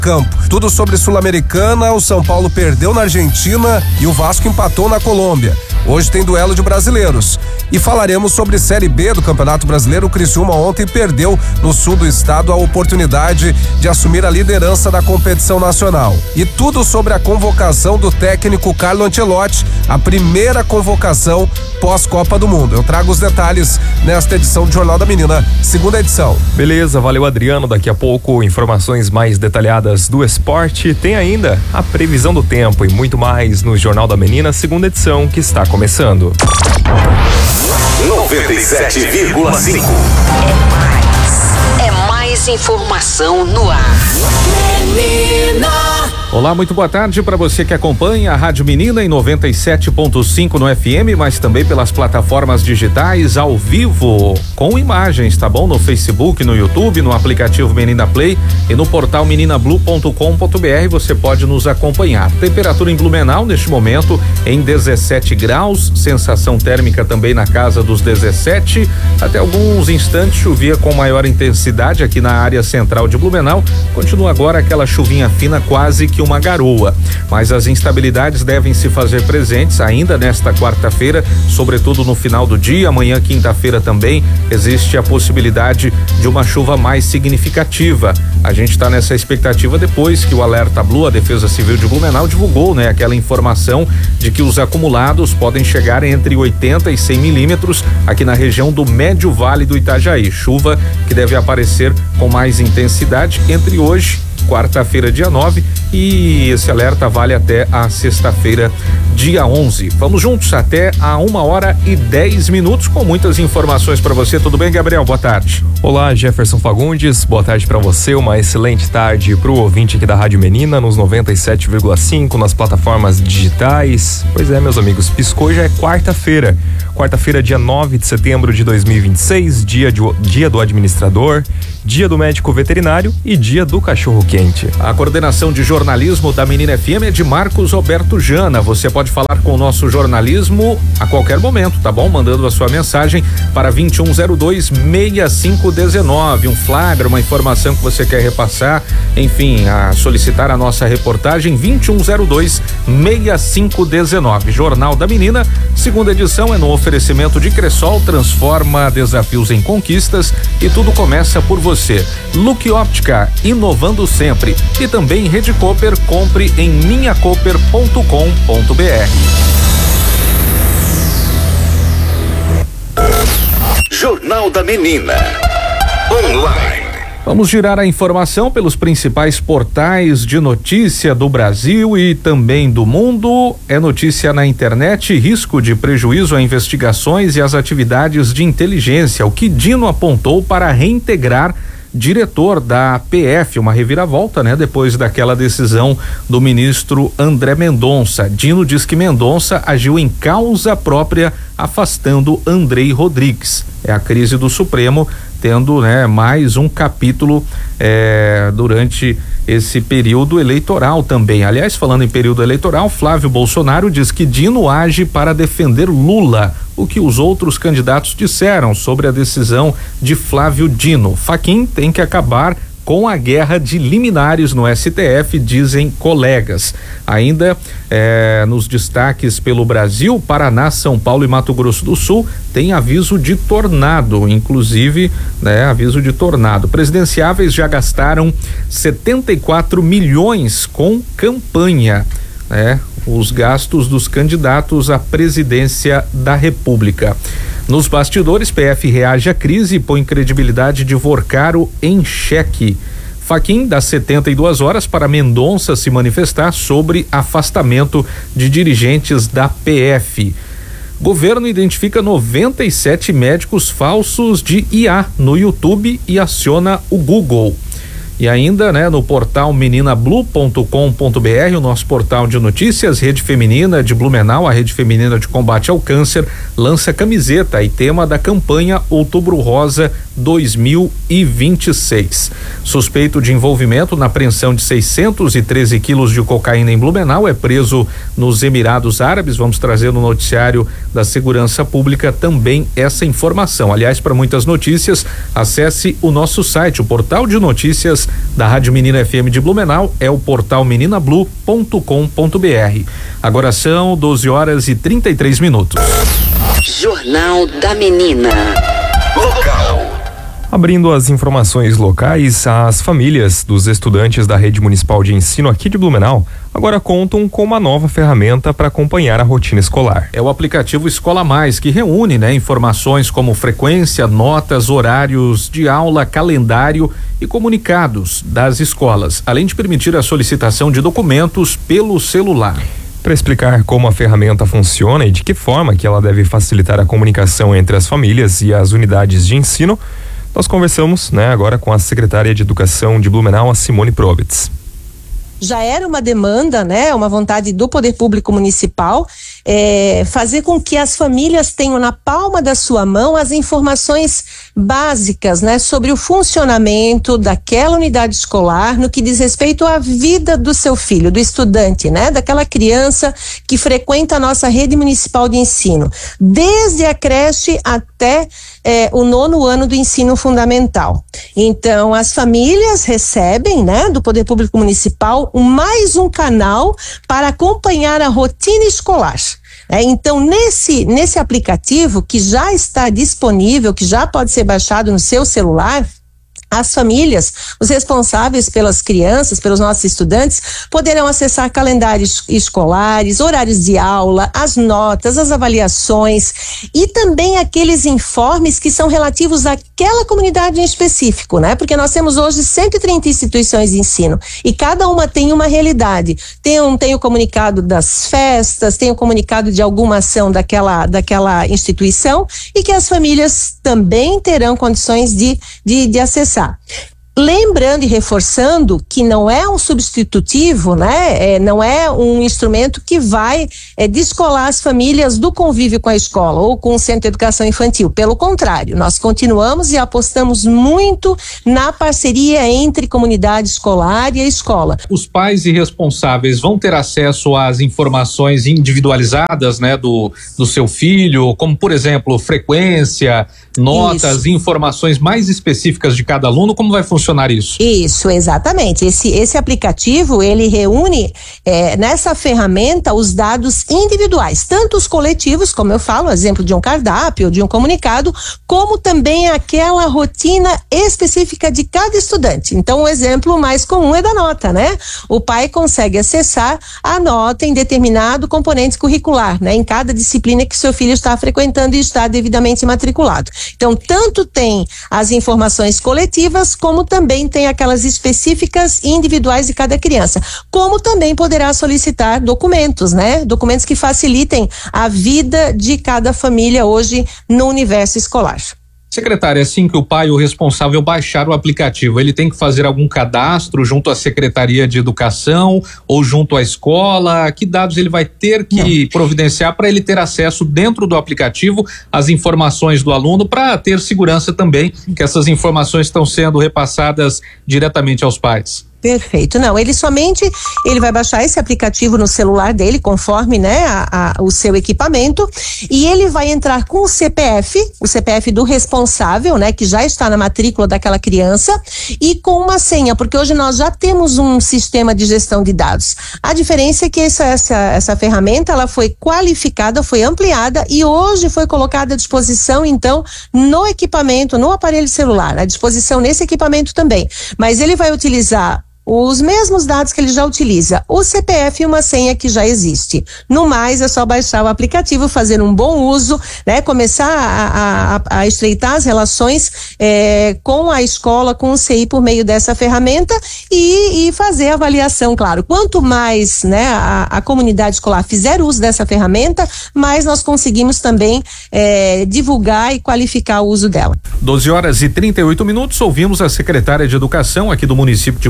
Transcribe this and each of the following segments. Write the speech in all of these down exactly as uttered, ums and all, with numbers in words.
campo. Tudo sobre Sul-Americana, o São Paulo perdeu na Argentina e o Vasco empatou na Colômbia. Hoje tem duelo de brasileiros. E falaremos sobre Série B do Campeonato Brasileiro. O Criciúma ontem perdeu no sul do estado a oportunidade de assumir a liderança da competição nacional. E tudo sobre a convocação do técnico Carlo Ancelotti, a primeira convocação pós-Copa do Mundo. Eu trago os detalhes nesta edição do Jornal da Menina, segunda edição. Beleza, valeu Adriano. Daqui a pouco informações mais detalhadas do esporte. Tem ainda a previsão do tempo e muito mais no Jornal da Menina, segunda edição, que está começando. noventa e sete vírgula cinco. É mais. É mais informação no ar. Menina. Olá, muito boa tarde para você que acompanha a Rádio Menina em noventa e sete ponto cinco no F M, mas também pelas plataformas digitais ao vivo, com imagens, tá bom? No Facebook, no YouTube, no aplicativo Menina Play e no portal menina blue ponto com ponto b r você pode nos acompanhar. Temperatura em Blumenau neste momento em dezessete graus, sensação térmica também na casa dos dezessete. Até alguns instantes chovia com maior intensidade aqui na área central de Blumenau. Continua agora aquela chuvinha fina, quase que uma garoa, mas as instabilidades devem se fazer presentes ainda nesta quarta-feira, sobretudo no final do dia. Amanhã, quinta-feira, também existe a possibilidade de uma chuva mais significativa. A gente está nessa expectativa depois que o Alerta Blue, a Defesa Civil de Blumenau, divulgou, né, aquela informação de que os acumulados podem chegar entre oitenta e cem milímetros aqui na região do Médio Vale do Itajaí. Chuva que deve aparecer com mais intensidade entre hoje, quarta-feira, dia nove, e esse alerta vale até a sexta-feira, dia onze. Vamos juntos até a uma hora e dez minutos com muitas informações para você. Tudo bem, Gabriel? Boa tarde. Olá, Jefferson Fagundes. Boa tarde para você. Uma excelente tarde para o ouvinte aqui da Rádio Menina nos noventa e sete vírgula cinco, nas plataformas digitais. Pois é, meus amigos, piscou, já é quarta-feira. Quarta-feira, dia nove de setembro de dois mil e vinte e seis, dia, de, dia do administrador, dia do médico veterinário e dia do cachorro quente. A coordenação de jornalismo da Menina F M é de Marcos Roberto Jana. Você pode falar com o nosso jornalismo a qualquer momento, tá bom? Mandando a sua mensagem para vinte e um zero dois, sessenta e cinco dezenove. Um flagra, uma informação que você quer repassar, enfim, a solicitar a nossa reportagem, vinte e um zero dois, sessenta e cinco dezenove. Jornal da Menina, segunda edição, é no oferecimento de Cressol, transforma desafios em conquistas e tudo começa por você. Look Óptica, inovando sempre. E também Rede Cooper, compre em minha cooper ponto com ponto b r. Jornal da Menina. Online. Vamos girar a informação pelos principais portais de notícia do Brasil e também do mundo. É notícia na internet: risco de prejuízo a investigações e as atividades de inteligência. O que Dino apontou para reintegrar diretor da P F, uma reviravolta, né? Depois daquela decisão do ministro André Mendonça. Dino diz que Mendonça agiu em causa própria, afastando Andrei Rodrigues. É a crise do Supremo tendo, né, mais um capítulo é, durante esse período eleitoral também. Aliás, falando em período eleitoral, Flávio Bolsonaro diz que Dino age para defender Lula. O que os outros candidatos disseram sobre a decisão de Flávio Dino? Fachin tem que acabar com a guerra de liminares no S T F, dizem colegas. Ainda eh, nos destaques pelo Brasil, Paraná, São Paulo e Mato Grosso do Sul tem aviso de tornado, inclusive, né, aviso de tornado. Presidenciáveis já gastaram setenta e quatro milhões com campanha, né? Os gastos dos candidatos à presidência da República. Nos bastidores, P F reage à crise e põe credibilidade de Vorcaro em xeque. Fachin dá setenta e duas horas para Mendonça se manifestar sobre afastamento de dirigentes da P F. Governo identifica noventa e sete médicos falsos de I A no YouTube e aciona o Google. E ainda, né, no portal menina blue ponto com ponto b r, o nosso portal de notícias, Rede Feminina de Blumenau, a Rede Feminina de Combate ao Câncer, lança camiseta e tema da campanha Outubro Rosa dois mil e vinte e seis. Suspeito de envolvimento na apreensão de seiscentos e treze quilos de cocaína em Blumenau é preso nos Emirados Árabes. Vamos trazer no noticiário da Segurança Pública também essa informação. Aliás, para muitas notícias, acesse o nosso site, o portal de notícias da Rádio Menina F M de Blumenau é o portal menina blue ponto com ponto b r. Agora são doze horas e trinta e três minutos. Jornal da Menina. Local. Abrindo as informações locais, as famílias dos estudantes da Rede Municipal de Ensino aqui de Blumenau agora contam com uma nova ferramenta para acompanhar a rotina escolar. É o aplicativo Escola Mais, que reúne, né, informações como frequência, notas, horários de aula, calendário e comunicados das escolas, além de permitir a solicitação de documentos pelo celular. Para explicar como a ferramenta funciona e de que forma que ela deve facilitar a comunicação entre as famílias e as unidades de ensino, nós conversamos, né, agora com a secretária de Educação de Blumenau, a Simone Probitz. Já era uma demanda, né, uma vontade do Poder Público Municipal, é, fazer com que as famílias tenham na palma da sua mão as informações básicas, né, sobre o funcionamento daquela unidade escolar no que diz respeito à vida do seu filho, do estudante, né, daquela criança que frequenta a nossa rede municipal de ensino, desde a creche até é, o nono ano do ensino fundamental. Então, as famílias recebem, né, do Poder Público Municipal mais um canal para acompanhar a rotina escolar. É, então, nesse, nesse aplicativo que já está disponível, que já pode ser baixado no seu celular, as famílias, os responsáveis pelas crianças, pelos nossos estudantes, poderão acessar calendários escolares, horários de aula, as notas, as avaliações e também aqueles informes que são relativos àquela comunidade em específico, né? Porque nós temos hoje cento e trinta instituições de ensino e cada uma tem uma realidade. Tem um, tem o comunicado das festas, tem o comunicado de alguma ação daquela, daquela instituição e que as famílias também terão condições de, de, de acessar. Lembrando e reforçando que não é um substitutivo, né? É, não é um instrumento que vai é, descolar as famílias do convívio com a escola ou com o centro de educação infantil. Pelo contrário, nós continuamos e apostamos muito na parceria entre comunidade escolar e a escola. Os pais e responsáveis vão ter acesso às informações individualizadas, né, do, do seu filho, como por exemplo, frequência, notas, isso, informações mais específicas de cada aluno. Como vai funcionar isso? Isso, exatamente. Esse, esse aplicativo, ele reúne é, nessa ferramenta os dados individuais, tanto os coletivos, como eu falo, exemplo de um cardápio, de um comunicado, como também aquela rotina específica de cada estudante. Então, o exemplo mais comum é da nota, né? O pai consegue acessar a nota em determinado componente curricular, né? Em cada disciplina que seu filho está frequentando e está devidamente matriculado. Então, tanto tem as informações coletivas, como também tem aquelas específicas e individuais de cada criança. Como também poderá solicitar documentos, né? Documentos que facilitem a vida de cada família hoje no universo escolar. Secretária, assim que o pai ou responsável baixar o aplicativo, ele tem que fazer algum cadastro junto à Secretaria de Educação ou junto à escola? Que dados ele vai ter que Não. providenciar para ele ter acesso dentro do aplicativo às informações do aluno, para ter segurança também que essas informações estão sendo repassadas diretamente aos pais? Perfeito. Não, ele somente, ele vai baixar esse aplicativo no celular dele, conforme, né, a, a, o seu equipamento, e ele vai entrar com o C P F, o C P F do responsável, né, que já está na matrícula daquela criança, e com uma senha, porque hoje nós já temos um sistema de gestão de dados. A diferença é que essa, essa, essa ferramenta, ela foi qualificada, foi ampliada e hoje foi colocada à disposição, então, no equipamento, no aparelho celular, à disposição nesse equipamento também. Mas ele vai utilizar os mesmos dados que ele já utiliza, o C P F e uma senha que já existe. No mais, é só baixar o aplicativo, fazer um bom uso, né? Começar a, a, a estreitar as relações é, com a escola, com o C I por meio dessa ferramenta e, e fazer a avaliação, claro. Quanto mais, né, a, a comunidade escolar fizer uso dessa ferramenta, mais nós conseguimos também é, divulgar e qualificar o uso dela. doze horas e trinta e oito minutos, ouvimos a secretária de Educação aqui do município de Blumenau,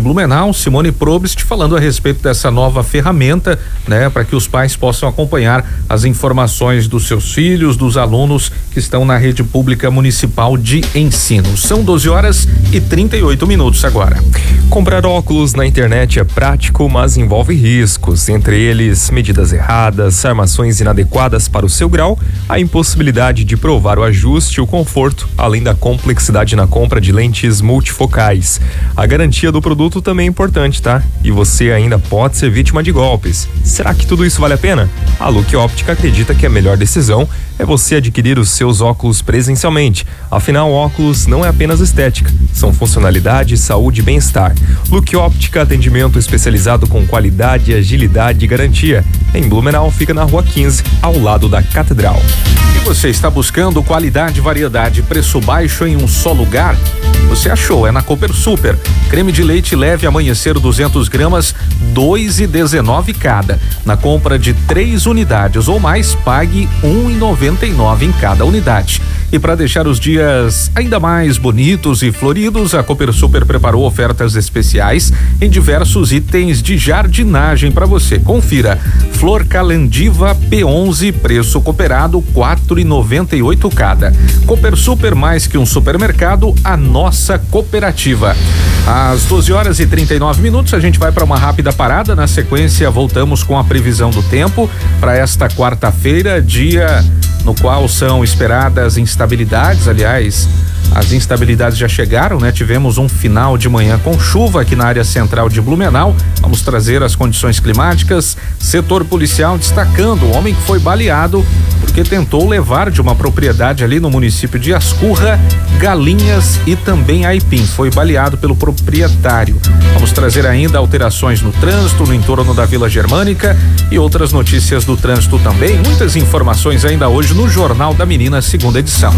Educação, Simone Probst, falando a respeito dessa nova ferramenta, né, para que os pais possam acompanhar as informações dos seus filhos, dos alunos que estão na rede pública municipal de ensino. São doze horas e trinta e oito minutos agora. Comprar óculos na internet é prático, mas envolve riscos, entre eles medidas erradas, armações inadequadas para o seu grau, a impossibilidade de provar o ajuste e o conforto, além da complexidade na compra de lentes multifocais. A garantia do produto também é importante, tá? E você ainda pode ser vítima de golpes. Será que tudo isso vale a pena? A Look Óptica acredita que a melhor decisão é você adquirir os seus óculos presencialmente. Afinal, óculos não é apenas estética, são funcionalidade, saúde e bem-estar. Look Óptica, atendimento especializado com qualidade, agilidade e garantia. Em Blumenau, fica na rua quinze, ao lado da Catedral. E você está buscando qualidade, variedade, preço baixo em um só lugar? Você achou, é na Cooper Super. Creme de leite leve Amanhecer duzentos gramas, dois e dezenove cada. Na compra de três unidades ou mais, pague um e noventa e nove em cada unidade. E para deixar os dias ainda mais bonitos e floridos, a Cooper Super preparou ofertas especiais em diversos itens de jardinagem para você. Confira: flor calendiva P onze, preço cooperado quatro e noventa e oito cada. Cooper Super, mais que um supermercado, a nossa cooperativa. Às doze horas e trinta e nove minutos, a gente vai para uma rápida parada. Na sequência, voltamos com a previsão do tempo para esta quarta-feira, dia no qual são esperadas instabilidades. Aliás, as instabilidades já chegaram, né? Tivemos um final de manhã com chuva aqui na área central de Blumenau. Vamos trazer as condições climáticas. Setor policial destacando o homem que foi baleado porque tentou levar de uma propriedade ali no município de Ascurra galinhas e também aipim. Foi baleado pelo proprietário. Vamos trazer ainda alterações no trânsito no entorno da Vila Germânica e outras notícias do trânsito também. Muitas informações ainda hoje no Jornal da Menina, segunda edição.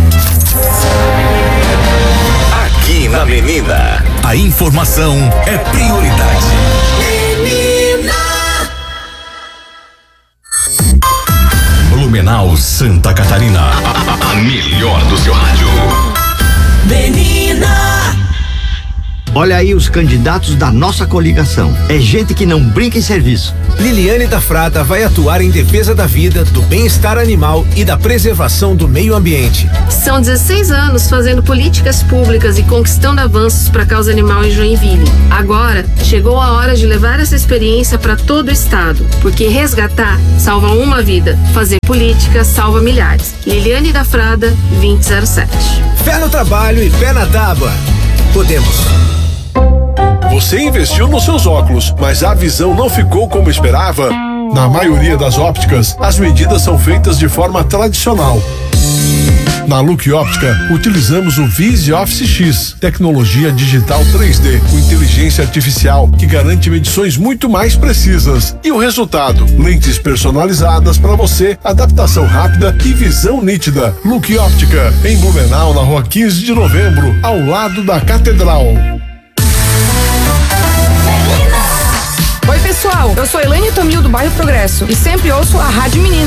Aqui na Menina, a informação é prioridade. Menina. Blumenau, Santa Catarina, a, a melhor do seu rádio. Menina. Olha aí os candidatos da nossa coligação. É gente que não brinca em serviço. Liliane da Frada vai atuar em defesa da vida, do bem-estar animal e da preservação do meio ambiente. São dezesseis anos fazendo políticas públicas e conquistando avanços para a causa animal em Joinville. Agora, chegou a hora de levar essa experiência para todo o estado, porque resgatar salva uma vida, fazer política salva milhares. Liliane da Frada, vinte zero sete. Fé no trabalho e pé na tábua. Podemos. Você investiu nos seus óculos, mas a visão não ficou como esperava? Na maioria das ópticas, as medidas são feitas de forma tradicional. Na Look Óptica, utilizamos o Vise Office X, tecnologia digital três D, com inteligência artificial, que garante medições muito mais precisas. E o resultado? Lentes personalizadas para você, adaptação rápida e visão nítida. Look Óptica, em Blumenau, na rua quinze de novembro, ao lado da Catedral. Oi pessoal, eu sou Elaine Tomil do bairro Progresso e sempre ouço a Rádio Menina.